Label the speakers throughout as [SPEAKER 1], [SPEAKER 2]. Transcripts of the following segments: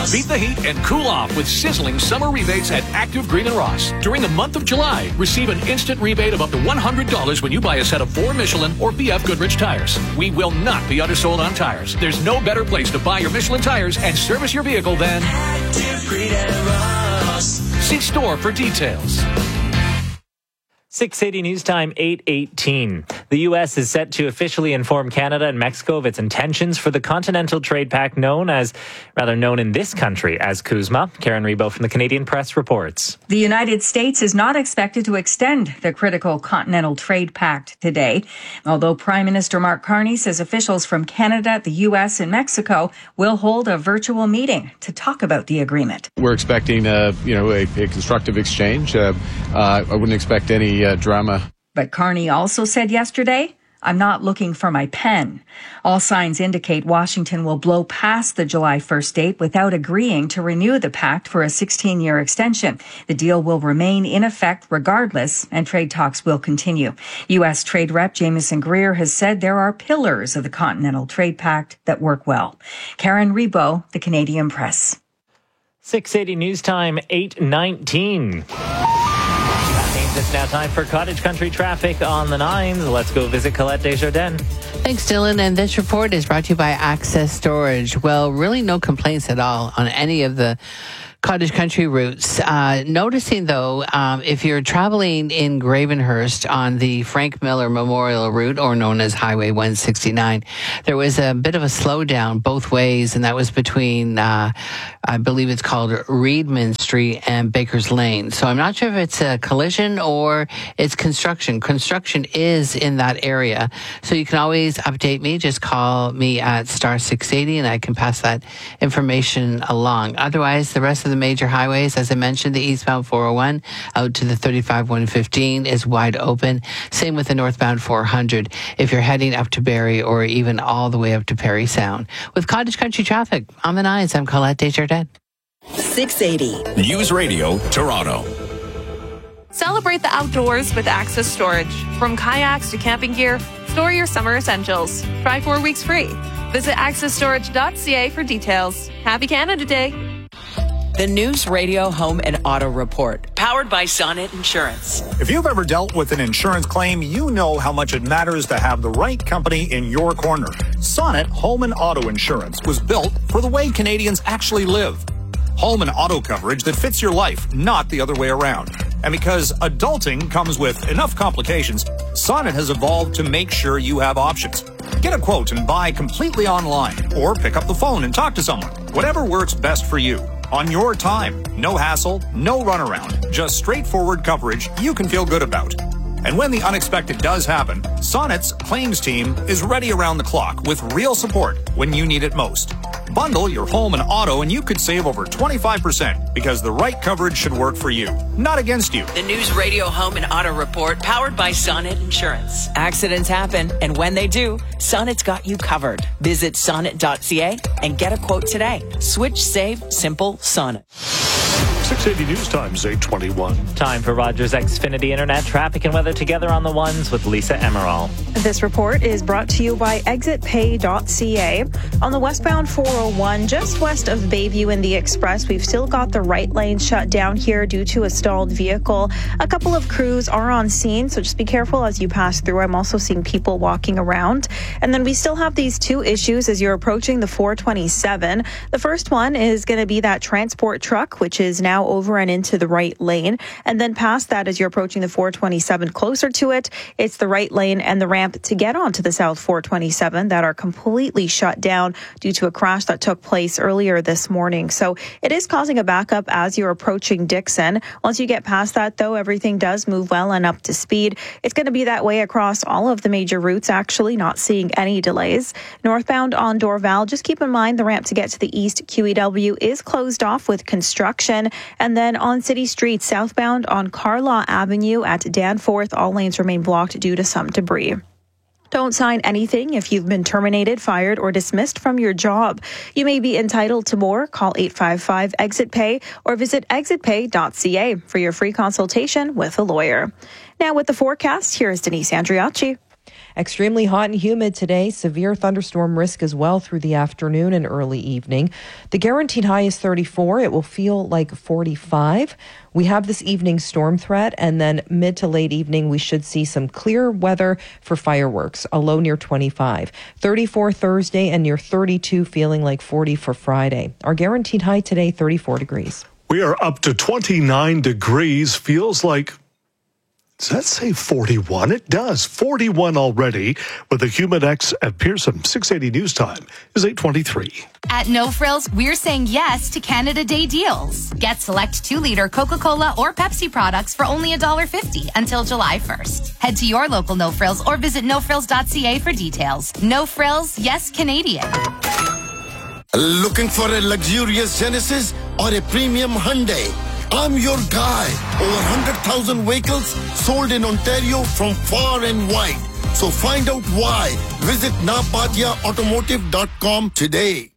[SPEAKER 1] Beat the heat and cool off with sizzling summer rebates at Active Green and Ross. During the month of July, receive an instant rebate of up to $100 when you buy a set of 4 Michelin or BF Goodrich tires. We will not be undersold on tires. There's no better place to buy your Michelin tires and service your vehicle than Active Green and Ross. See store for details.
[SPEAKER 2] 6:80 News Time, 8:18. The U.S. is set to officially inform Canada and Mexico of its intentions for the Continental Trade Pact known in this country as CUSMA. Karen Rebo from the Canadian Press reports.
[SPEAKER 3] The United States is not expected to extend the critical Continental Trade Pact today, although Prime Minister Mark Carney says officials from Canada, the U.S. and Mexico will hold a virtual meeting to talk about the agreement.
[SPEAKER 4] We're expecting a constructive exchange. I wouldn't expect any drama.
[SPEAKER 3] But Carney also said yesterday, I'm not looking for my pen. All signs indicate Washington will blow past the July 1st date without agreeing to renew the pact for a 16-year extension. The deal will remain in effect regardless, and trade talks will continue. U.S. Trade Rep Jamieson Greer has said there are pillars of the Continental Trade Pact that work well. Karen Rebo, the Canadian Press.
[SPEAKER 2] 6:80 News Time, 8:19. It's now time for Cottage Country traffic on the 9s. Let's go visit Colette Desjardins.
[SPEAKER 5] Thanks, Dylan. And this report is brought to you by Access Storage. Well, really no complaints at all on any of the Cottage Country routes. Noticing, though, if you're traveling in Gravenhurst on the Frank Miller Memorial Route, or known as Highway 169, there was a bit of a slowdown both ways, and that was between, I believe it's called Reedman Street and Baker's Lane. So I'm not sure if it's a collision or it's construction. Construction is in that area. So you can always update me. Just call me at star 680 and I can pass that information along. Otherwise, the rest of the major highways, as I mentioned, the eastbound 401 out to the 35-115 is wide open. Same with the northbound 400 if you're heading up to Barrie or even all the way up to Parry Sound. With Cottage Country traffic on the 9s, I'm Colette Desjardins.
[SPEAKER 6] 680
[SPEAKER 1] News Radio, Toronto.
[SPEAKER 7] Celebrate the outdoors with Access Storage. From kayaks to camping gear, store your summer essentials. Try 4 weeks free. Visit accessstorage.ca for details. Happy Canada Day.
[SPEAKER 6] The News Radio Home and Auto Report, powered by Sonnet Insurance.
[SPEAKER 8] If you've ever dealt with an insurance claim, you know how much it matters to have the right company in your corner. Sonnet Home and Auto Insurance was built for the way Canadians actually live. Home and auto coverage that fits your life, not the other way around. And because adulting comes with enough complications, Sonnet has evolved to make sure you have options. Get a quote and buy completely online, or pick up the phone and talk to someone. Whatever works best for you. On your time. No hassle, no runaround. Just straightforward coverage you can feel good about. And when the unexpected does happen, Sonnet's claims team is ready around the clock with real support when you need it most. Bundle your home and auto and you could save over 25% because the right coverage should work for you, not against you.
[SPEAKER 6] The News Radio Home and Auto Report, powered by Sonnet Insurance. Accidents happen, and when they do, Sonnet's got you covered. Visit sonnet.ca and get a quote today. Switch, save, simple, Sonnet.
[SPEAKER 1] 680 News Time's 8:21.
[SPEAKER 2] Time for Rogers Xfinity Internet traffic and weather together on the 1s with Lisa Emerald.
[SPEAKER 9] This report is brought to you by exitpay.ca. On the westbound 401, just west of Bayview and the Express, we've still got the right lane shut down here due to a stalled vehicle. A couple of crews are on scene, so just be careful as you pass through. I'm also seeing people walking around. And then we still have these two issues as you're approaching the 427. The first one is going to be that transport truck, which is now over and into the right lane. And then past that, as you're approaching the 427, closer to it, it's the right lane and the ramp to get onto the South 427 that are completely shut down due to a crash that took place earlier this morning. So it is causing a backup as you're approaching Dixon. Once you get past that, though, everything does move well and up to speed. It's going to be that way across all of the major routes, actually, not seeing any delays. Northbound on Dorval, just keep in mind the ramp to get to the east QEW is closed off with construction. And then on City Street, southbound on Carlaw Avenue at Danforth, all lanes remain blocked due to some debris. Don't sign anything if you've been terminated, fired, or dismissed from your job. You may be entitled to more. Call 855-EXIT-PAY or visit exitpay.ca for your free consultation with a lawyer. Now with the forecast, here's Denise Andriacci.
[SPEAKER 10] Extremely hot and humid today. Severe thunderstorm risk as well through the afternoon and early evening. The guaranteed high is 34. It will feel like 45. We have this evening storm threat, and then mid to late evening, we should see some clear weather for fireworks, a low near 25. 34 Thursday and near 32, feeling like 40 for Friday. Our guaranteed high today, 34 degrees.
[SPEAKER 11] We are up to 29 degrees. Feels like, does that say 41? It does. 41 already with the Humidex at Pearson. 680 News Time is 8:23.
[SPEAKER 12] At No Frills, we're saying yes to Canada Day deals. Get select 2-liter Coca-Cola or Pepsi products for only $1.50 until July 1st. Head to your local No Frills or visit nofrills.ca for details. No Frills, yes Canadian.
[SPEAKER 13] Looking for a luxurious Genesis or a premium Hyundai? I'm your guy. Over 100,000 vehicles sold in Ontario from far and wide. So find out why. Visit napadiaautomotive.com today.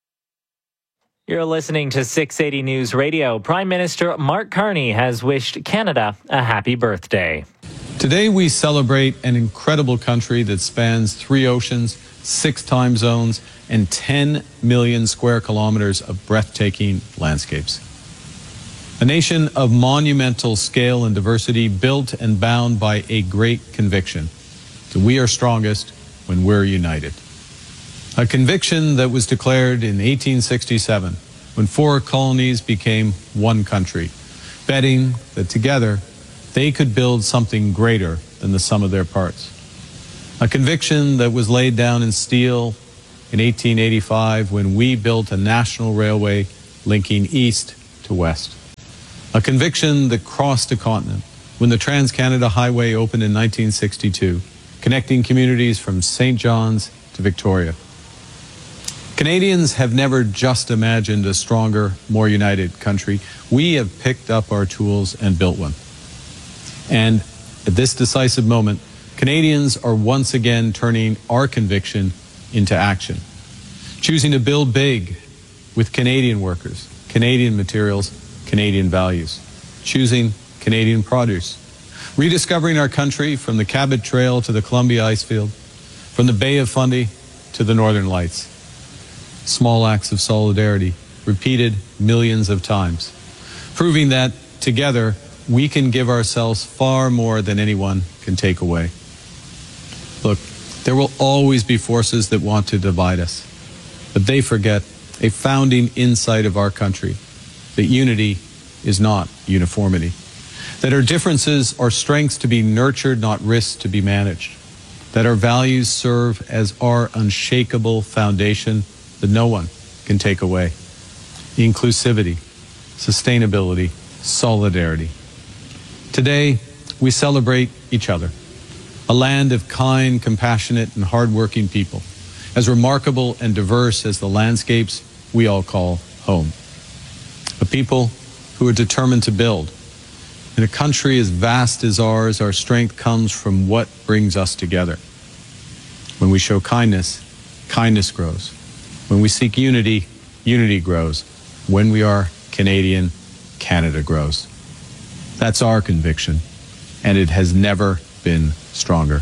[SPEAKER 2] You're listening to 680 News Radio. Prime Minister Mark Carney has wished Canada a happy birthday.
[SPEAKER 4] Today we celebrate an incredible country that spans 3 oceans, 6 time zones, and 10 million square kilometers of breathtaking landscapes. A nation of monumental scale and diversity, built and bound by a great conviction that we are strongest when we're united. A conviction that was declared in 1867 when 4 colonies became one country, betting that together they could build something greater than the sum of their parts. A conviction that was laid down in steel in 1885 when we built a national railway linking east to west. A conviction that crossed a continent when the Trans-Canada Highway opened in 1962, connecting communities from St. John's to Victoria. Canadians have never just imagined a stronger, more united country. We have picked up our tools and built one. And at this decisive moment, Canadians are once again turning our conviction into action, choosing to build big with Canadian workers, Canadian materials, Canadian values, choosing Canadian produce, rediscovering our country from the Cabot Trail to the Columbia Icefield, from the Bay of Fundy to the Northern Lights. Small acts of solidarity, repeated millions of times, proving that together we can give ourselves far more than anyone can take away. Look, there will always be forces that want to divide us, but they forget a founding insight of our country, that unity is not uniformity, that our differences are strengths to be nurtured, not risks to be managed, that our values serve as our unshakable foundation that no one can take away. Inclusivity, sustainability, solidarity. Today, we celebrate each other, a land of kind, compassionate, and hardworking people, as remarkable and diverse as the landscapes we all call home. A people who are determined to build. In a country as vast as ours, our strength comes from what brings us together. When we show kindness, kindness grows. When we seek unity, unity grows. When we are Canadian, Canada grows. That's our conviction, and it has never been stronger.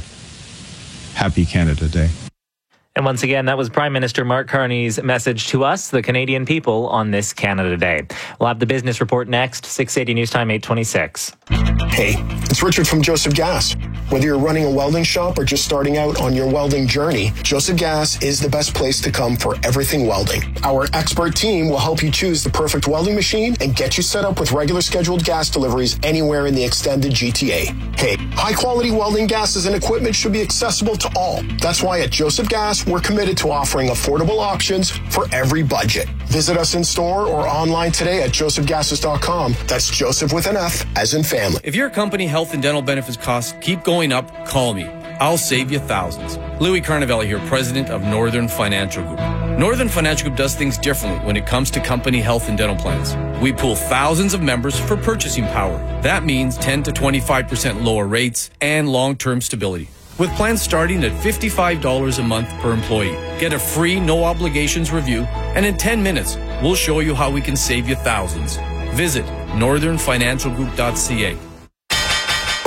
[SPEAKER 4] Happy Canada Day.
[SPEAKER 2] And once again, that was Prime Minister Mark Carney's message to us, the Canadian people, on this Canada Day. We'll have the business report next, 680 News Time, 8:26.
[SPEAKER 14] Hey, it's Richard from Joseph Gas. Whether you're running a welding shop or just starting out on your welding journey, Joseph Gas is the best place to come for everything welding. Our expert team will help you choose the perfect welding machine and get you set up with regular scheduled gas deliveries anywhere in the extended GTA. Hey, high-quality welding gases and equipment should be accessible to all. That's why at Joseph Gas, we're committed to offering affordable options for every budget. Visit us in store or online today at josephgases.com. That's Joseph with an F, as in family.
[SPEAKER 15] If your company health and dental benefits costs keep going up, call me. I'll save you thousands. Louis Carnavelli here, president of Northern Financial Group. Northern Financial Group does things differently when it comes to company health and dental plans. We pool thousands of members for purchasing power. That means 10 to 25% lower rates and long-term stability. With plans starting at $55 a month per employee. Get a free, no-obligations review, and in 10 minutes, we'll show you how we can save you thousands. Visit northernfinancialgroup.ca.
[SPEAKER 2] It's time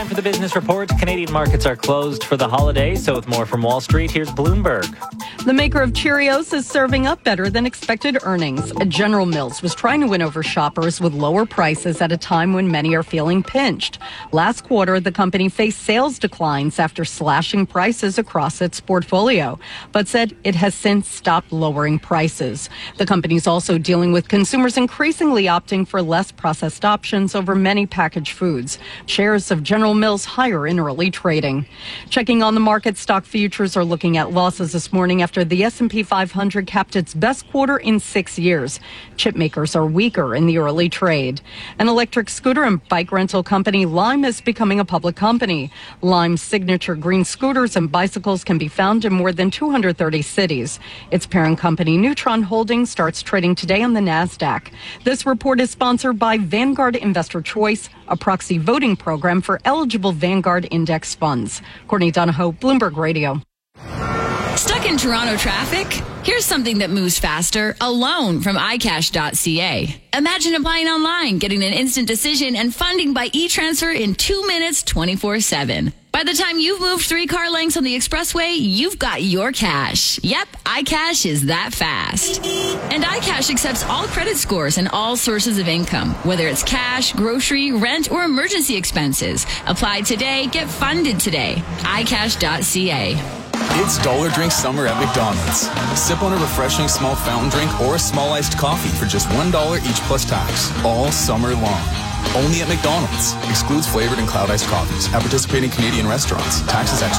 [SPEAKER 2] for the business report. Canadian markets are closed for the holiday. So with more from Wall Street, here's Bloomberg.
[SPEAKER 16] The maker of Cheerios is serving up better than expected earnings. General Mills was trying to win over shoppers with lower prices at a time when many are feeling pinched. Last quarter, the company faced sales declines after slashing prices across its portfolio, but said it has since stopped lowering prices. The company is also dealing with consumers increasingly opting for less processed options over many packaged foods. Shares of General Mills higher in early trading. Checking on the market, stock futures are looking at losses this morning after the S&P 500 capped its best quarter in 6 years. Chip makers are weaker in the early trade. An electric scooter and bike rental company Lime is becoming a public company. Lime's signature green scooters and bicycles can be found in more than 230 cities. Its parent company Neutron Holdings starts trading today on the NASDAQ. This report is sponsored by Vanguard Investor Choice, a proxy voting program for eligible Vanguard index funds. Courtney Donahoe, Bloomberg Radio.
[SPEAKER 17] Stuck in Toronto traffic? Here's something that moves faster, a loan from iCash.ca. Imagine applying online, getting an instant decision and funding by e-transfer in 2 minutes, 24/7. By the time you've moved 3 car lengths on the expressway, you've got your cash. Yep, iCash is that fast. And iCash accepts all credit scores and all sources of income, whether it's cash, grocery, rent, or emergency expenses. Apply today, get funded today. iCash.ca.
[SPEAKER 18] It's Dollar Drink Summer at McDonald's. Sip on a refreshing small fountain drink or a small iced coffee for just $1 each plus tax, all summer long. Only at McDonald's. Excludes flavored and cloud iced coffees at participating Canadian restaurants. Taxes extra.